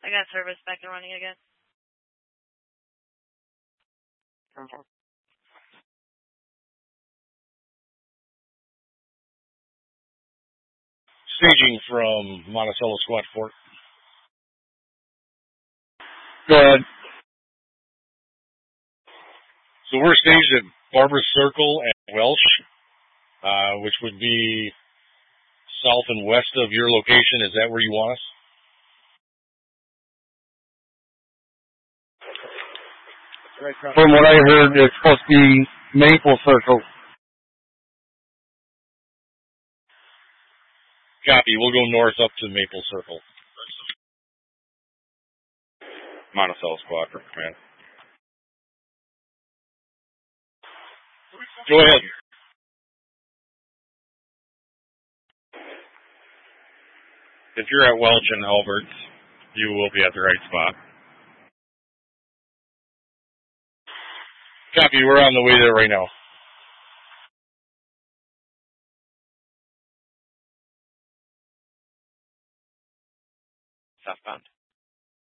I got service back and running again. Staging from Monticello Squad 4. Go ahead. So we're staged at Barber Circle and Welsh, which would be south and west of your location. Is that where you want us? From what I heard, it's supposed to be Maple Circle. Copy. We'll go north up to Maple Circle. Monticello Squad for command. Go ahead. If you're at Welch and Alberts, you will be at the right spot. Copy. We're on the way there right now. Southbound.